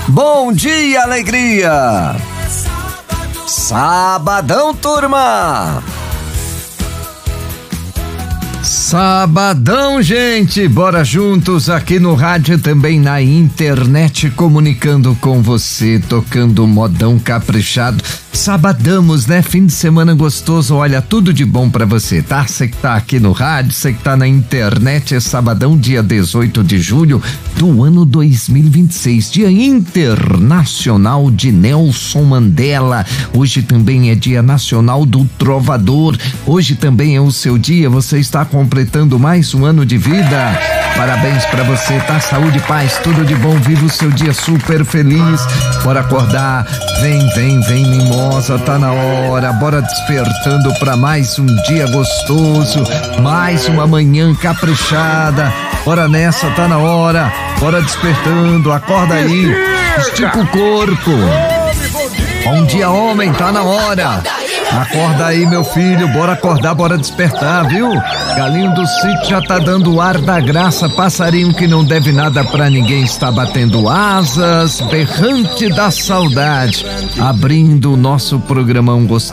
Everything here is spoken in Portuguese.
Bom dia, alegria! Sabadão, turma! Sabadão, gente! Bora juntos aqui no rádio, também na internet, comunicando com você, tocando modão caprichado. Sabadamos, né? Fim de semana gostoso, olha, tudo de bom pra você, tá? Você que tá aqui no rádio, você que tá na internet, é sabadão, dia 18 de julho do ano 2026, Dia Internacional de Nelson Mandela. Hoje também é Dia Nacional do Trovador. Hoje também é o seu dia, você está completando mais um ano de vida. Parabéns pra você, tá? Saúde e paz, tudo de bom, viva o seu dia super feliz. Bora acordar, vem, mimosa, tá na hora. Bora despertando pra mais um dia gostoso, mais uma manhã caprichada. Bora nessa, tá na hora. Bora despertando, acorda aí, estica o corpo. Bom dia, homem, tá na hora. Acorda aí, meu filho, bora acordar, bora despertar, viu? Galinho do sítio já tá dando o ar da graça, passarinho que não deve nada pra ninguém está batendo asas, berrante da saudade, abrindo o nosso programão gostoso.